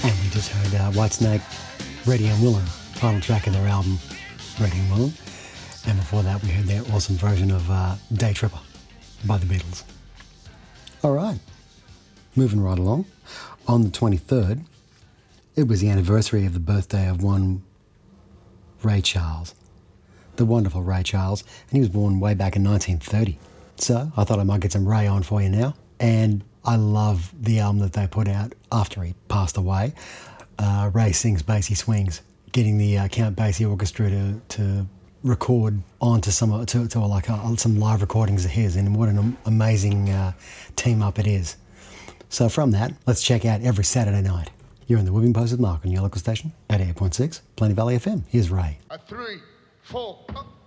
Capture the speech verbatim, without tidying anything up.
And we just heard uh, Whitesnake, Ready and Willing, final track of their album, Ready and Willing. And before that, we heard their awesome version of uh, Day Tripper by the Beatles. All right, moving right along. On the twenty-third, it was the anniversary of the birthday of one Ray Charles, the wonderful Ray Charles, and he was born way back in nineteen thirty. So I thought I might get some Ray on for you now. And I love the album that they put out after he passed away. Uh, Ray Sings Basie Swings, getting the uh, Count Basie Orchestra to, to record onto some to, to like uh, some live recordings of his, and what an amazing uh, team up it is. So from that, let's check out Every Saturday Night. You're in the Whipping Post with Mark on your local station at eight point six, Plenty Valley F M. Here's Ray. A three, four.